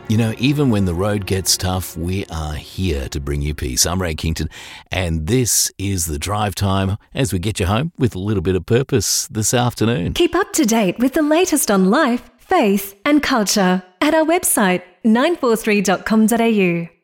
You know, even when the road gets tough, we are here to bring you peace. I'm Ray Kington, and this is The Drive Time as we get you home with a little bit of purpose this afternoon. Keep up to date with the latest on life, faith and culture at our website 943.com.au.